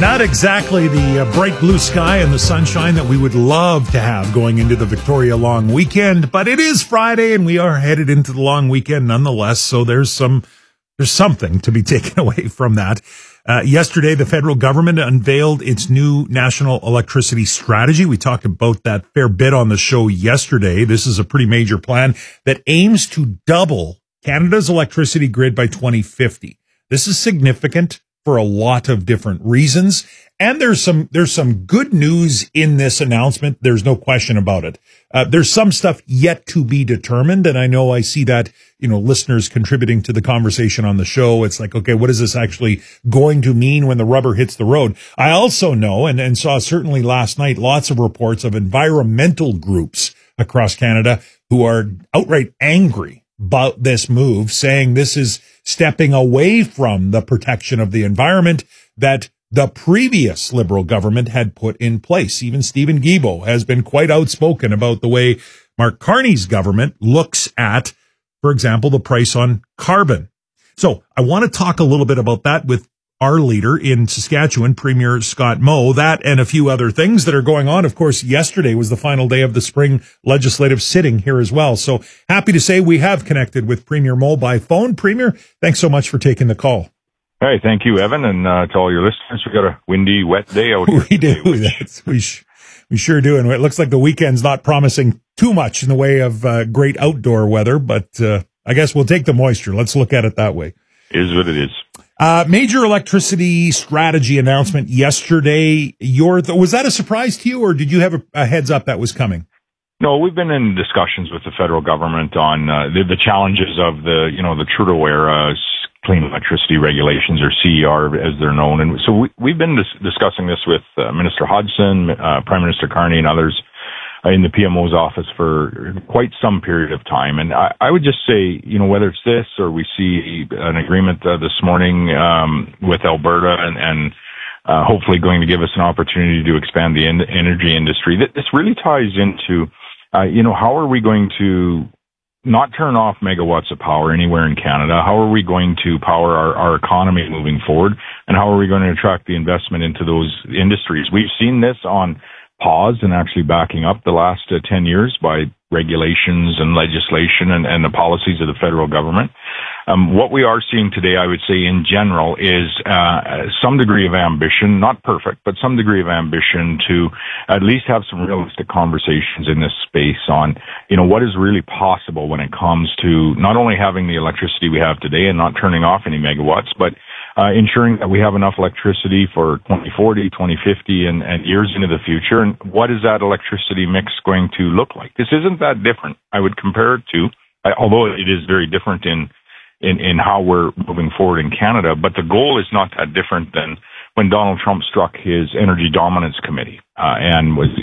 Not exactly the bright blue sky and the sunshine that we would love to have going into the Victoria long weekend, but it is Friday and we are headed into the long weekend nonetheless, so there's something to be taken away from that. Yesterday, the federal government unveiled its new national electricity strategy. We talked about that fair bit on the show yesterday. This is a pretty major plan that aims to double Canada's electricity grid by 2050. This is significant for a lot of different reasons. And there's some good news in this announcement. There's no question about it. There's some stuff yet to be determined. And I know I see that, listeners contributing to the conversation on the show. It's like, okay, what is this actually going to mean when the rubber hits the road? I also know and saw certainly last night, lots of reports of environmental groups across Canada who are outright angry about this move, saying this is stepping away from the protection of the environment that the previous Liberal government had put in place. Even Stephen Guilbeault has been quite outspoken about the way Mark Carney's government looks at, for example, the price on carbon. So I want to talk a little bit about that with our leader in Saskatchewan, Premier Scott Moe, that and a few other things that are going on. Of course, yesterday was the final day of the spring legislative sitting here as well. So happy to say we have connected with Premier Moe by phone. Premier, thanks so much for taking the call. Hey, thank you, Evan, and to all your listeners. We got a windy, wet day out here. We do. We sure do. And it looks like the weekend's not promising too much in the way of great outdoor weather, but I guess we'll take the moisture. Let's look at it that way. Is what it is. Major electricity strategy announcement yesterday. Was that a surprise to you, or did you have a heads up that was coming? No, we've been in discussions with the federal government on the challenges of the Trudeau era clean electricity regulations, or CER as they're known. And so we've been discussing this with Minister Hodgson, Prime Minister Carney, and others in the PMO's office for quite some period of time. And I would just say, whether it's this or we see an agreement this morning with Alberta and hopefully going to give us an opportunity to expand the energy industry, this really ties into, how are we going to not turn off megawatts of power anywhere in Canada? How are we going to power our economy moving forward? And how are we going to attract the investment into those industries? We've seen this on pause and actually backing up the last 10 years by regulations and legislation and the policies of the federal government. What we are seeing today, I would say in general, is some degree of ambition, not perfect, but some degree of ambition to at least have some realistic conversations in this space on, what is really possible when it comes to not only having the electricity we have today and not turning off any megawatts, but ensuring that we have enough electricity for 2040, 2050, and years into the future. And what is that electricity mix going to look like? This isn't that different. I would compare it to, although it is very different in how we're moving forward in Canada, but the goal is not that different than when Donald Trump struck his Energy Dominance Committee, and was,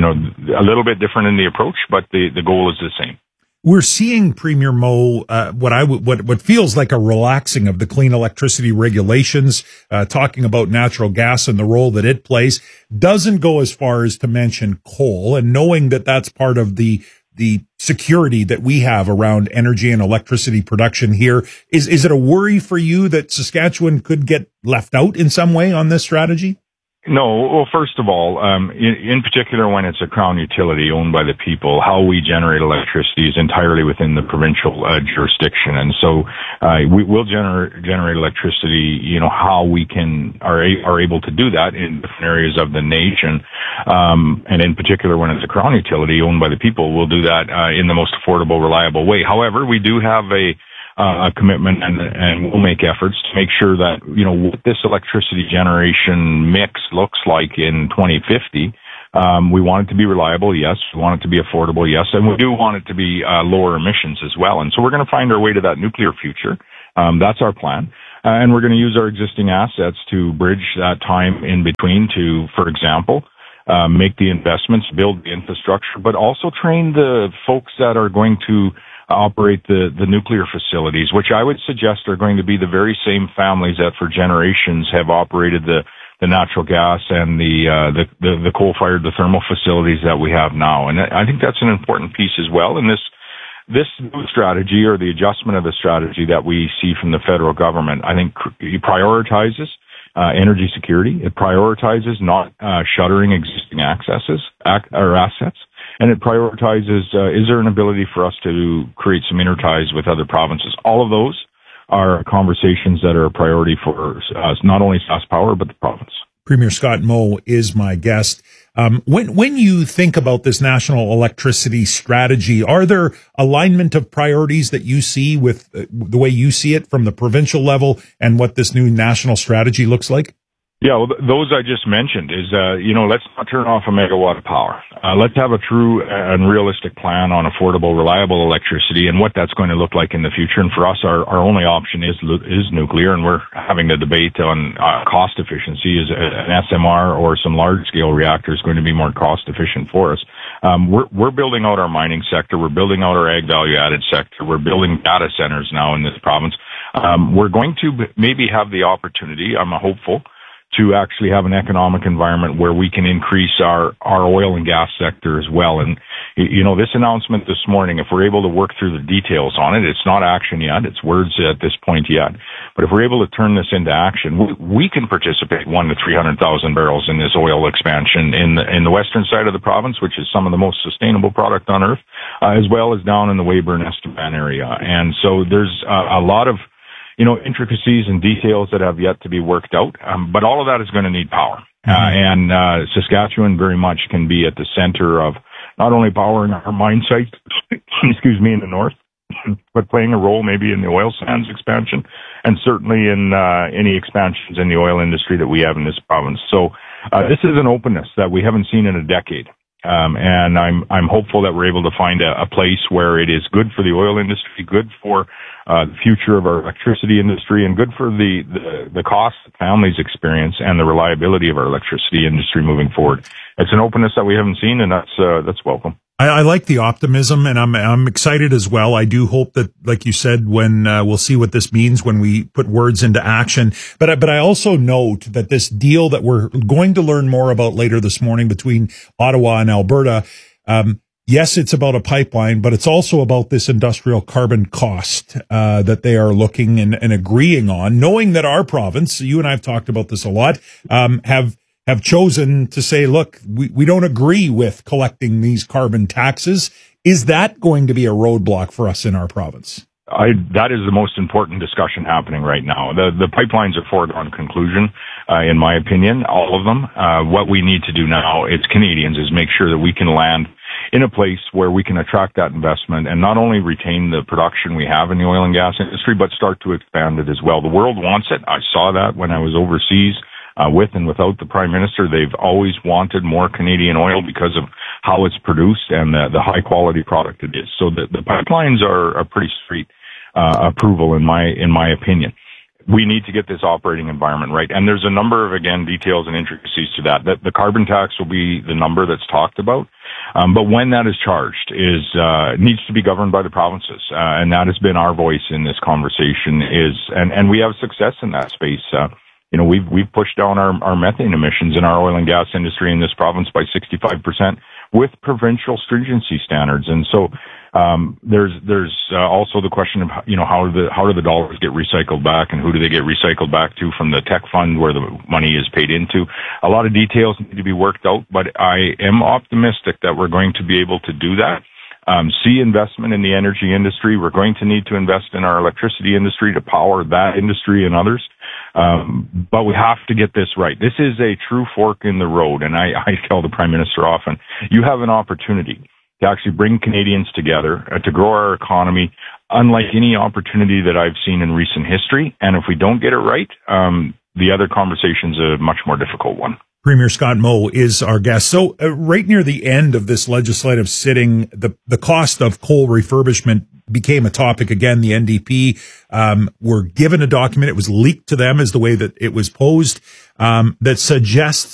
a little bit different in the approach, but the goal is the same. We're seeing, Premier Moe, what feels like a relaxing of the clean electricity regulations, talking about natural gas and the role that it plays. Doesn't go as far as to mention coal, and knowing that that's part of the security that we have around energy and electricity production here. Is it a worry for you that Saskatchewan could get left out in some way on this strategy? No. Well, first of all, in particular, when it's a crown utility owned by the people, how we generate electricity is entirely within the provincial jurisdiction, and so we will generate electricity. How we are able to do that in different areas of the nation, and in particular, when it's a crown utility owned by the people, we'll do that in the most affordable, reliable way. However, we do have a commitment and we'll make efforts to make sure that, what this electricity generation mix looks like in 2050. We want it to be reliable, yes. We want it to be affordable, yes. And we do want it to be lower emissions as well. And so we're going to find our way to that nuclear future. That's our plan. And we're going to use our existing assets to bridge that time in between to, for example, make the investments, build the infrastructure, but also train the folks that are going to operate the nuclear facilities, which I would suggest are going to be the very same families that for generations have operated the natural gas and the coal-fired, the thermal facilities that we have now. And I think that's an important piece as well. And this new strategy, or the adjustment of the strategy that we see from the federal government, I think prioritizes energy security. It prioritizes not shuttering existing assets, and it prioritizes is there an ability for us to create some interties with other provinces. All of those are conversations that are a priority for us, not only SaskPower, but the province. Premier Scott Moe is my guest. When you think about this national electricity strategy, are there alignment of priorities that you see with the way you see it from the provincial level and what this new national strategy looks like? Yeah, well, those I just mentioned is, let's not turn off a megawatt of power. Let's have a true and realistic plan on affordable, reliable electricity and what that's going to look like in the future. And for us, our only option is nuclear, and we're having the debate on cost efficiency. Is an SMR or some large-scale reactors going to be more cost-efficient for us? We're building out our mining sector. We're building out our ag value-added sector. We're building data centers now in this province. We're going to maybe have the opportunity, I'm hopeful, to actually have an economic environment where we can increase our oil and gas sector as well. And, this announcement this morning, if we're able to work through the details on it, it's not action yet. It's words at this point yet. But if we're able to turn this into action, we can participate 100,000 to 300,000 barrels in this oil expansion in the western side of the province, which is some of the most sustainable product on earth, as well as down in the Weyburn-Estevan area. And so there's a lot of intricacies and details that have yet to be worked out. But all of that is going to need power. And Saskatchewan very much can be at the center of not only powering our mine sites, in the north, but playing a role maybe in the oil sands expansion and certainly in any expansions in the oil industry that we have in this province. So this is an openness that we haven't seen in a decade. And I'm hopeful that we're able to find a place where it is good for the oil industry, good for the future of our electricity industry, and good for the cost that families experience and the reliability of our electricity industry moving forward. It's an openness that we haven't seen, and that's welcome. I like the optimism, and I'm excited as well. I do hope that, like you said, when we'll see what this means when we put words into action. But I also note that this deal that we're going to learn more about later this morning between Ottawa and Alberta, yes, it's about a pipeline, but it's also about this industrial carbon cost that they are looking and agreeing on, knowing that our province, you and I have talked about this a lot, have chosen to say, look, we don't agree with collecting these carbon taxes. Is that going to be a roadblock for us in our province? That is the most important discussion happening right now. The pipelines are foregone conclusion, in my opinion, all of them. What we need to do now, as Canadians, is make sure that we can land in a place where we can attract that investment and not only retain the production we have in the oil and gas industry, but start to expand it as well. The world wants it. I saw that when I was overseas. With and without the Prime Minister, they've always wanted more Canadian oil because of how it's produced and the high quality product it is. So the pipelines are a pretty straight approval in my opinion. We need to get this operating environment right, and there's a number of details and intricacies to that. The carbon tax will be the number that's talked about, but when that is charged needs to be governed by the provinces, and that has been our voice in this conversation. And we have success in that space. We've pushed down our methane emissions in our oil and gas industry in this province by 65% with provincial stringency standards. And so, there's also the question of, how do the dollars get recycled back, and who do they get recycled back to from the tech fund where the money is paid into? A lot of details need to be worked out, but I am optimistic that we're going to be able to do that. See investment in the energy industry. We're going to need to invest in our electricity industry to power that industry and others. But we have to get this right. This is a true fork in the road. And I tell the Prime Minister often, you have an opportunity to actually bring Canadians together, to grow our economy, unlike any opportunity that I've seen in recent history. And if we don't get it right, the other conversation's a much more difficult one. Premier Scott Moe is our guest. So right near the end of this legislative sitting, the cost of coal refurbishment became a topic again. The NDP were given a document. It was leaked to them as the way that it was posed, that suggests